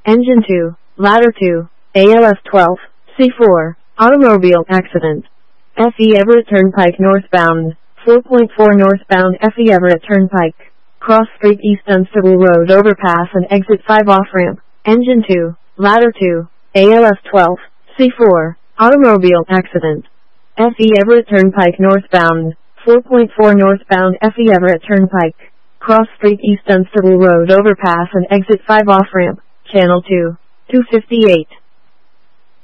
Engine 2, Ladder 2, ALS 12, C4, Automobile Accident. FE Everett Turnpike northbound, 4.4 northbound FE Everett Turnpike. Cross Street East Dunstable Road overpass and exit 5 off-ramp. Engine 2, Ladder 2, ALS 12, C4, Automobile Accident. FE Everett Turnpike northbound, 4.4 northbound FE Everett Turnpike. Cross Street East Dunstable Road overpass and exit 5 off-ramp. Channel 2, 258.